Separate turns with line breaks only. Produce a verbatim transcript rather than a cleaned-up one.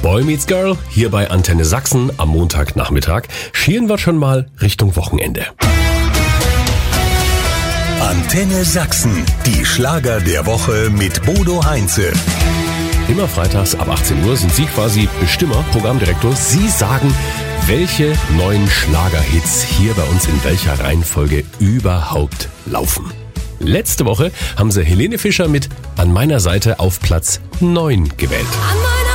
Boy Meets Girl hier bei Antenne Sachsen am Montagnachmittag. Schielen wir schon mal Richtung Wochenende.
Antenne Sachsen, die Schlager der Woche mit Bodo Heinze.
Immer freitags ab achtzehn Uhr sind Sie quasi Bestimmer, Programmdirektor. Sie sagen, welche neuen Schlagerhits hier bei uns in welcher Reihenfolge überhaupt laufen. Letzte Woche haben Sie Helene Fischer mit An meiner Seite auf Platz neun gewählt.